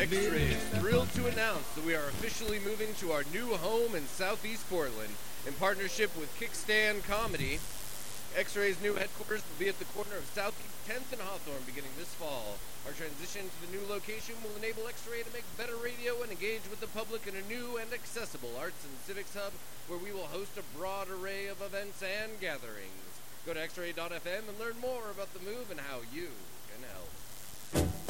X-Ray is thrilled to announce that we are officially moving to our new home in Southeast Portland. In partnership with Kickstand Comedy, X-Ray's new headquarters will be at the corner of Southeast 10th and Hawthorne beginning this fall. Our transition to the new location will enable X-Ray to make better radio and engage with the public in a new and accessible arts and civics hub where we will host a broad array of events and gatherings. Go to xray.fm and learn more about the move and how you can help.